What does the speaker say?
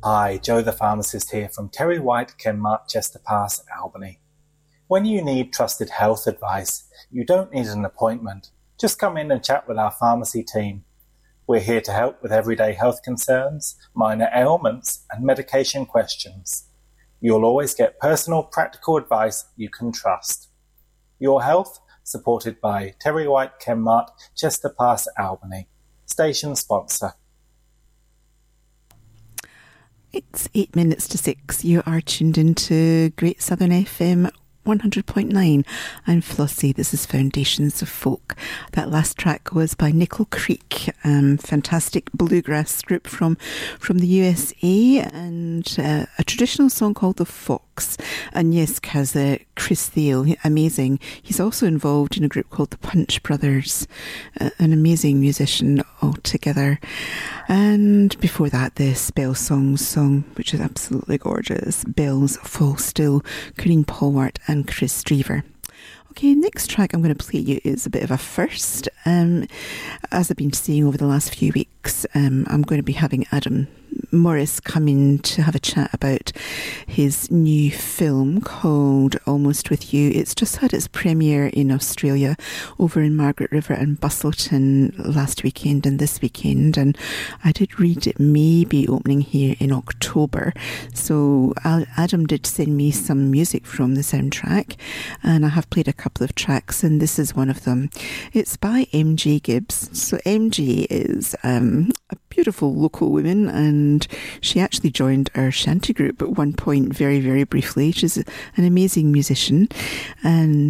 Hi, Joe the Pharmacist here from Terry White, Kenmart, Chester Pass, Albany. When you need trusted health advice, you don't need an appointment. Just come in and chat with our pharmacy team. We're here to help with everyday health concerns, minor ailments, and medication questions. You'll always get personal, practical advice you can trust. Your health, supported by Terry White, Kenmart, Chester Pass, Albany. Station sponsor. It's 8 minutes to 6. You are tuned into Great Southern FM 100.9. I'm Flossie. This is Foundations of Folk. That last track was by Nickel Creek, fantastic bluegrass group from the USA, and a traditional song called The Fox. And yes, has Chris Thale, amazing. He's also involved in a group called the Punch Brothers, an amazing musician altogether. And before that, the Spell Songs song, which is absolutely gorgeous. Bells Fall Still, Corinne Polwart and Chris Drever. Okay, next track I'm going to play you is a bit of a first. As I've been saying over the last few weeks, I'm going to be having Adam Morris come in to have a chat about his new film called Almost With You. It's just had its premiere in Australia over in Margaret River and Bustleton last weekend and this weekend, and I did read it may be opening here in October. So Adam did send me some music from the soundtrack, and I have played a couple of tracks, and this is one of them. It's by MJ Gibbs. So MJ is a beautiful local woman, and she actually joined our shanty group at one point very, very briefly. She's an amazing musician, and